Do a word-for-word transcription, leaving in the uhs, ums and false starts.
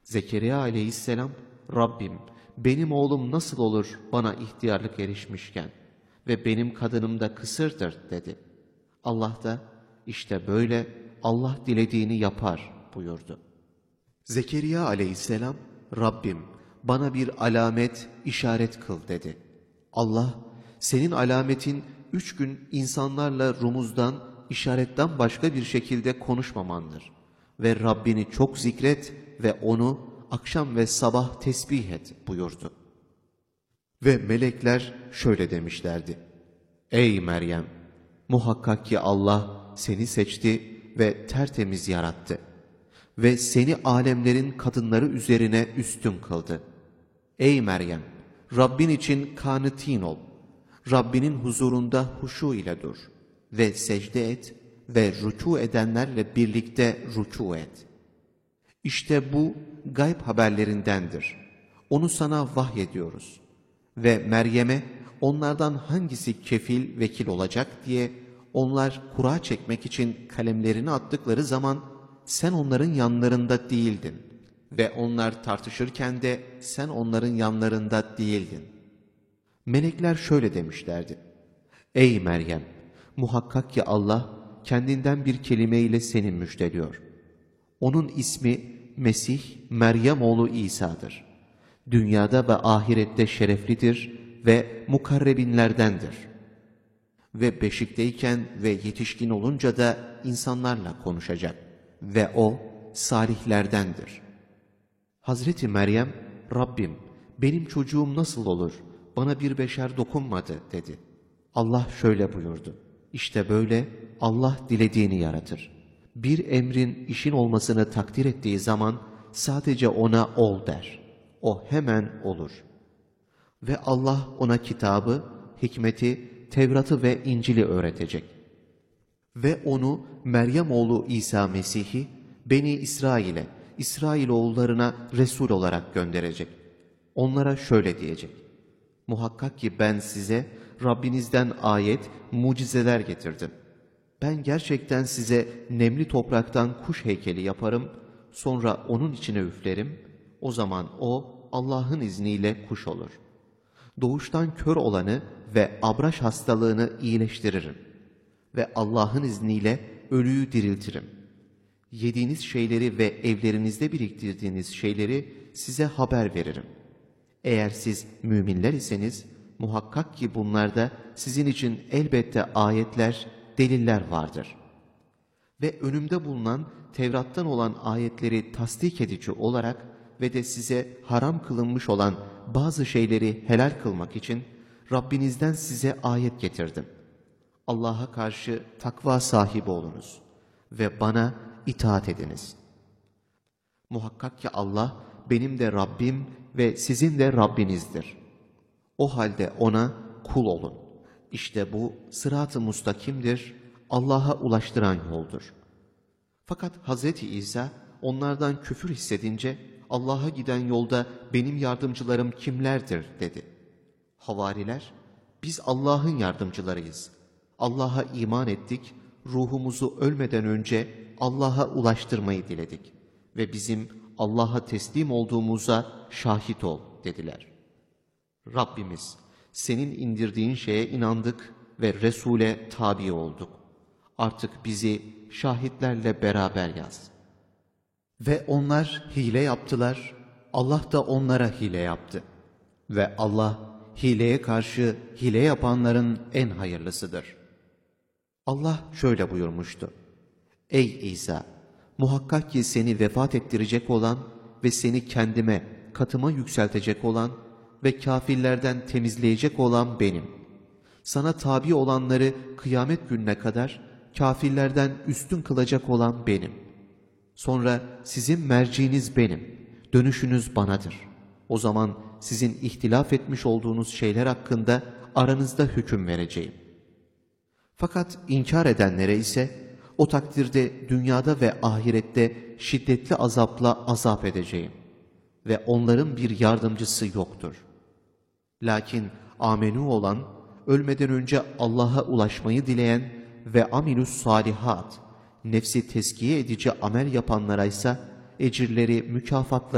Zekeriya aleyhisselam, Rabbim benim oğlum nasıl olur bana ihtiyarlık erişmişken ve benim kadınım da kısırdır dedi. Allah da işte böyle Allah dilediğini yapar buyurdu. Zekeriya aleyhisselam, Rabbim bana bir alamet, işaret kıl dedi. Allah, senin alametin üç gün insanlarla rumuzdan, işaretten başka bir şekilde konuşmamandır. Ve Rabbini çok zikret ve onu akşam ve sabah tesbih et buyurdu. Ve melekler şöyle demişlerdi. Ey Meryem! Muhakkak ki Allah seni seçti ve tertemiz yarattı. Ve seni alemlerin kadınları üzerine üstün kıldı. Ey Meryem! Rabbin için kânitin ol. Rabbinin huzurunda huşu ile dur. Ve secde et ve rükû edenlerle birlikte rükû et. İşte bu gayb haberlerindendir. Onu sana vahyediyoruz. Ve Meryem'e onlardan hangisi kefil, vekil olacak diye onlar kura çekmek için kalemlerini attıkları zaman sen onların yanlarında değildin. Ve onlar tartışırken de sen onların yanlarında değildin. Melekler şöyle demişlerdi. Ey Meryem! Muhakkak ki Allah kendinden bir kelimeyle seni müjdeliyor. Onun ismi Mesih, Meryem oğlu İsa'dır. Dünyada ve ahirette şereflidir ve mukarrebinlerdendir. Ve beşikteyken ve yetişkin olunca da insanlarla konuşacak. Ve o salihlerdendir. Hazreti Meryem, Rabbim benim çocuğum nasıl olur? Bana bir beşer dokunmadı dedi. Allah şöyle buyurdu. İşte böyle Allah dilediğini yaratır. Bir emrin işin olmasını takdir ettiği zaman sadece ona ol der. O hemen olur. Ve Allah ona kitabı, hikmeti, Tevrat'ı ve İncil'i öğretecek. Ve onu Meryem oğlu İsa Mesih'i Beni İsrail'e, İsrailoğullarına Resul olarak gönderecek. Onlara şöyle diyecek. Muhakkak ki ben size Rabbinizden ayet, mucizeler getirdim. Ben gerçekten size nemli topraktan kuş heykeli yaparım, sonra onun içine üflerim, o zaman o Allah'ın izniyle kuş olur. Doğuştan kör olanı ve abraş hastalığını iyileştiririm ve Allah'ın izniyle ölüyü diriltirim. Yediğiniz şeyleri ve evlerinizde biriktirdiğiniz şeyleri size haber veririm. Eğer siz müminler iseniz, muhakkak ki bunlarda sizin için elbette ayetler, deliller vardır. Ve önümde bulunan Tevrat'tan olan ayetleri tasdik edici olarak ve de size haram kılınmış olan bazı şeyleri helal kılmak için Rabbinizden size ayet getirdim. Allah'a karşı takva sahibi olunuz ve bana itaat ediniz. Muhakkak ki Allah benim de Rabbim ve sizin de Rabbinizdir. O halde ona kul olun. İşte bu sırat-ı mustakimdir, Allah'a ulaştıran yoldur. Fakat Hazreti İsa onlardan küfür hissedince Allah'a giden yolda benim yardımcılarım kimlerdir dedi. Havariler, biz Allah'ın yardımcılarıyız. Allah'a iman ettik, ruhumuzu ölmeden önce Allah'a ulaştırmayı diledik ve bizim Allah'a teslim olduğumuza şahit ol dediler. Rabbimiz, senin indirdiğin şeye inandık ve Resul'e tabi olduk. Artık bizi şahitlerle beraber yaz. Ve onlar hile yaptılar, Allah da onlara hile yaptı. Ve Allah hileye karşı hile yapanların en hayırlısıdır. Allah şöyle buyurmuştu. Ey İsa! Muhakkak ki seni vefat ettirecek olan ve seni kendime, katıma yükseltecek olan ve kafirlerden temizleyecek olan benim. Sana tabi olanları kıyamet gününe kadar kafirlerden üstün kılacak olan benim. Sonra sizin merciiniz benim, dönüşünüz banadır. O zaman sizin ihtilaf etmiş olduğunuz şeyler hakkında aranızda hüküm vereceğim. Fakat inkar edenlere ise o takdirde dünyada ve ahirette şiddetli azapla azap edeceğim. Ve onların bir yardımcısı yoktur. Lakin amenu olan, ölmeden önce Allah'a ulaşmayı dileyen ve amilus salihat, nefsi tezkiye edici amel yapanlara ise ecirleri, mükafatları